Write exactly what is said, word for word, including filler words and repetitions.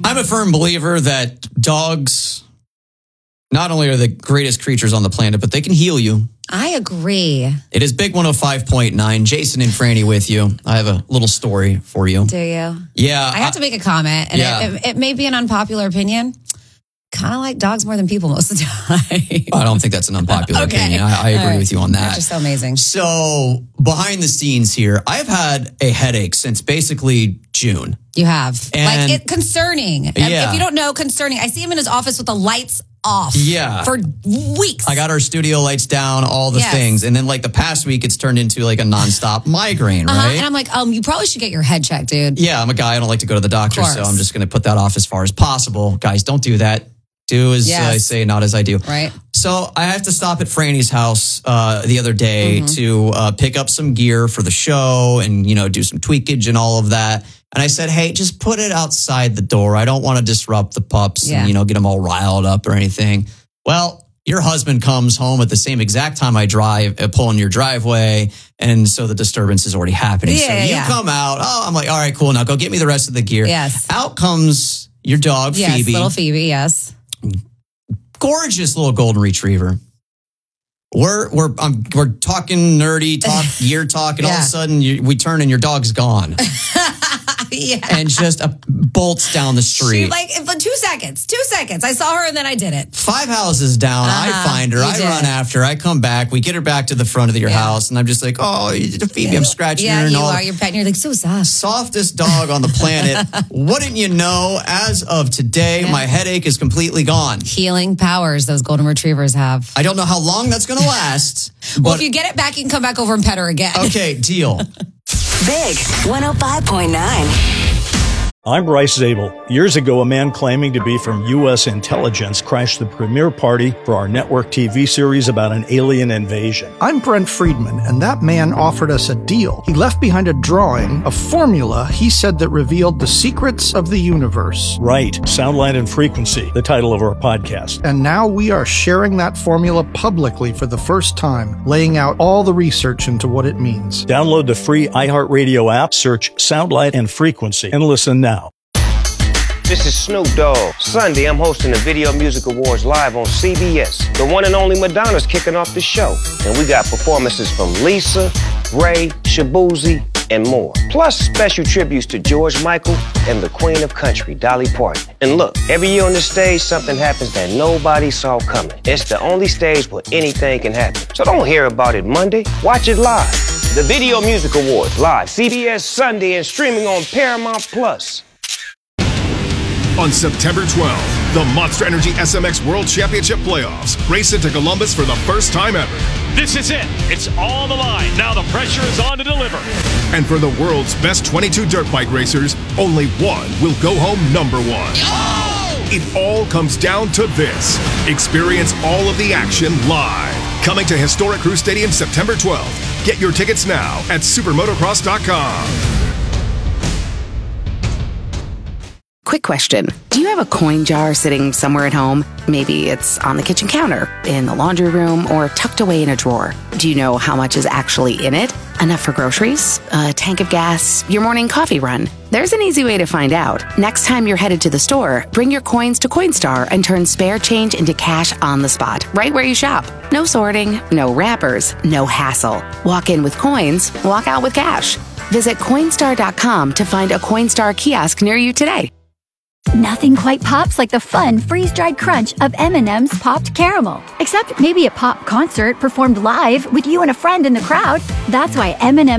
I'm a firm believer that dogs not only are the greatest creatures on the planet, but they can heal you. I agree. It is Big one oh five point nine. Jason and Franny with you. I have a little story for you. Do you? Yeah. I have I, to make a comment, and yeah. it, it, it may be an unpopular opinion. Kind of like dogs more than people most of the time. I don't think that's an unpopular okay. opinion. I, I agree right. with you on that. That's just so amazing. So behind the scenes here, I've had a headache since basically June. You have. And like it concerning. Yeah. If you don't know, concerning. I see him in his office with the lights off. Yeah. For weeks. I got our studio lights down, all the yes. things. And then like the past week, it's turned into like a nonstop migraine, uh-huh. right? And I'm like, um, you probably should get your head checked, dude. Yeah, I'm a guy. I don't like to go to the doctor, so I'm just going to put that off as far as possible. Guys, don't do that. Do as yes. I say, not as I do. Right. So I have to stop at Franny's house uh, the other day mm-hmm. to uh, pick up some gear for the show and, you know, do some tweakage and all of that. And I said, hey, just put it outside the door. I don't want to disrupt the pups yeah. and, you know, get them all riled up or anything. Well, your husband comes home at the same exact time I drive, uh, pull in your driveway. And so the disturbance is already happening. Yeah, so yeah, you yeah. come out. Oh, I'm like, all right, cool. Now go get me the rest of the gear. Yes. Out comes your dog, yes, Phoebe. Little Phoebe, yes. Gorgeous little golden retriever. We're we're um, we're talking nerdy talk, gear talk, and yeah. all of a sudden you, we turn and your dog's gone. yeah. And just uh, bolts down the street. She, like for two seconds, two seconds. I saw her and then I did it. Five houses down, uh-huh. I find her. You I did. run after her. I come back. We get her back to the front of your yeah. house, and I'm just like, oh, Phoebe, yeah. I'm scratching yeah, her. And you all. are. You're petting. You're like so soft. Softest dog on the planet. Wouldn't you know? As of today, yeah. my headache is completely gone. Healing powers those golden retrievers have. I don't know how long that's going to last. Well, if you get it back, you can come back over and pet her again. Okay, deal. Big one oh five point nine. I'm Bryce Zabel. Years ago, a man claiming to be from U S intelligence crashed the premiere party for our network T V series about an alien invasion. I'm Brent Friedman, and that man offered us a deal. He left behind a drawing, a formula he said that revealed the secrets of the universe. Right. Soundlight and Frequency, the title of our podcast. And now we are sharing that formula publicly for the first time, laying out all the research into what it means. Download the free iHeartRadio app, search Soundlight and Frequency, and listen now. This is Snoop Dogg. Sunday, I'm hosting the Video Music Awards live on C B S. The one and only Madonna's kicking off the show. And we got performances from Lisa, Ray, Shabuzi, and more. Plus special tributes to George Michael and the Queen of Country, Dolly Parton. And look, every year on this stage, something happens that nobody saw coming. It's the only stage where anything can happen. So don't hear about it Monday. Watch it live. The Video Music Awards live, C B S Sunday, and streaming on Paramount Plus. On September twelfth, the Monster Energy S M X World Championship Playoffs race into Columbus for the first time ever. This is it. It's on the line. Now the pressure is on to deliver. And for the world's best twenty-two dirt bike racers, only one will go home number one. Oh! It all comes down to this. Experience all of the action live. Coming to historic Crew Stadium September twelfth. Get your tickets now at supermotocross dot com. Quick question. Do you have a coin jar sitting somewhere at home? Maybe it's on the kitchen counter, in the laundry room, or tucked away in a drawer. Do you know how much is actually in it? Enough for groceries? A tank of gas? Your morning coffee run? There's an easy way to find out. Next time you're headed to the store, bring your coins to Coinstar and turn spare change into cash on the spot, right where you shop. No sorting, no wrappers, no hassle. Walk in with coins, walk out with cash. Visit Coinstar dot com to find a Coinstar kiosk near you today. Nothing quite pops like the fun, freeze-dried crunch of M and M's Popped Caramel. Except maybe a pop concert performed live with you and a friend in the crowd. That's why M and M's